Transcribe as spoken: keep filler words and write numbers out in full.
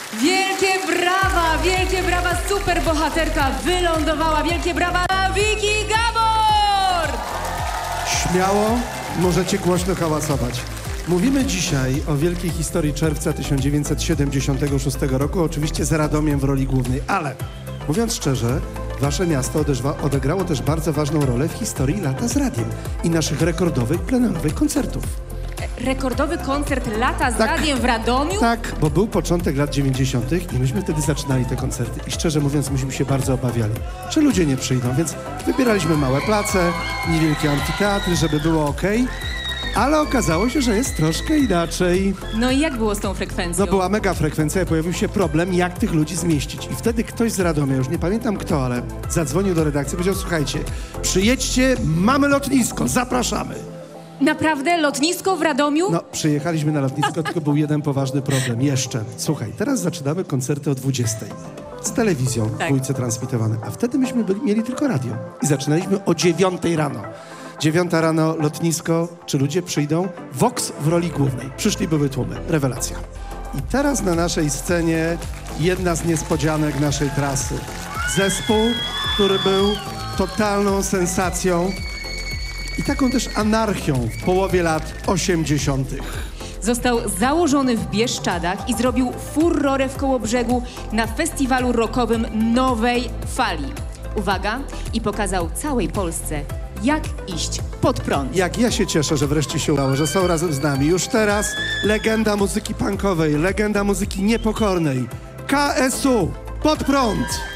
Wielkie brawa, wielkie brawa, super bohaterka wylądowała. Wielkie brawa, Wiki Gabor! Śmiało możecie głośno hałasować. Mówimy dzisiaj o wielkiej historii czerwca tysiąc dziewięćset siedemdziesiątego szóstego roku, oczywiście z Radomiem w roli głównej, ale mówiąc szczerze, wasze miasto odeszwa, odegrało też bardzo ważną rolę w historii lata z radiem i naszych rekordowych, plenerowych koncertów. Rekordowy koncert Lata z Tak. radiem w Radomiu? Tak, bo był początek lat dziewięćdziesiątych i myśmy wtedy zaczynali te koncerty i szczerze mówiąc myśmy się bardzo obawiali, że ludzie nie przyjdą, więc wybieraliśmy małe place, niewielkie amfiteatry, żeby było okej. Ale okazało się, że jest troszkę inaczej. No i jak było z tą frekwencją? No była mega frekwencja i pojawił się problem, jak tych ludzi zmieścić. I wtedy ktoś z Radomia, już nie pamiętam kto, ale zadzwonił do redakcji i powiedział, słuchajcie, przyjedźcie, mamy lotnisko, zapraszamy. Naprawdę? Lotnisko w Radomiu? No, przyjechaliśmy na lotnisko, tylko był jeden poważny problem. Jeszcze. Słuchaj, teraz zaczynamy koncerty o dwudziestej. Z telewizją, w Tak. dwójce transmitowane. A wtedy myśmy byli, mieli tylko radio. I zaczynaliśmy o dziewiątej rano. Dziewiąta rano, lotnisko, czy ludzie przyjdą? Vox w roli głównej. Przyszli były tłumy. Rewelacja. I teraz na naszej scenie jedna z niespodzianek naszej trasy. Zespół, który był totalną sensacją i taką też anarchią w połowie lat osiemdziesiątych. Został założony w Bieszczadach i zrobił furorę w Kołobrzegu na festiwalu rockowym Nowej Fali. Uwaga, i pokazał całej Polsce, jak iść pod prąd. Jak ja się cieszę, że wreszcie się udało, że są razem z nami. Już teraz legenda muzyki punkowej, legenda muzyki niepokornej. K S U, pod prąd!